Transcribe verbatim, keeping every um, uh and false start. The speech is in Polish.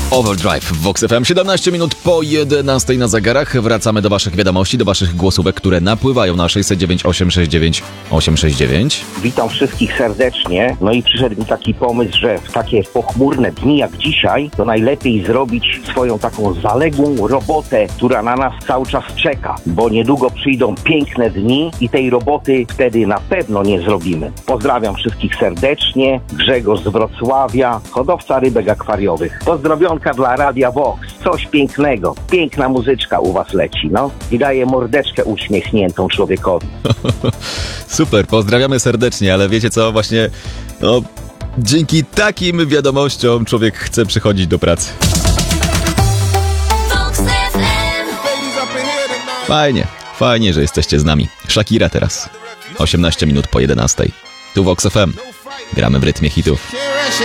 Overdrive w Vox F M. siedemnaście minut po jedenastej na zegarach. Wracamy do waszych wiadomości, do waszych głosówek, które napływają na sześćset dziewięć osiem sześć dziewięć osiem sześć dziewięć. Witam wszystkich serdecznie. No i przyszedł mi taki pomysł, że w takie pochmurne dni jak dzisiaj, to najlepiej zrobić swoją taką zaległą robotę, która na nas cały czas czeka, bo niedługo przyjdą piękne dni i tej roboty wtedy na pewno nie zrobimy. Pozdrawiam wszystkich serdecznie. Grzegorz z Wrocławia, hodowca rybek akwariowych. Pozdrowionka dla Radia Vox. Coś pięknego. Piękna muzyczka u was leci, no. I daje mordeczkę uśmiechniętą człowiekowi. Super, pozdrawiamy serdecznie, ale wiecie co, właśnie, no, dzięki takim wiadomościom człowiek chce przychodzić do pracy. Fajnie, fajnie, że jesteście z nami. Shakira teraz. osiemnaście minut po jedenastej. Tu Vox F M. Gramy w rytmie hitów.